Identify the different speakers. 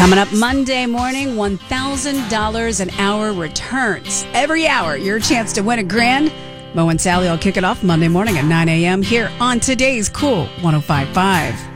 Speaker 1: Coming up Monday morning, $1,000 an hour returns. Every hour, your chance to win $1,000. Mo and Sally will kick it off Monday morning at 9 a.m. here on today's Cool 105.5.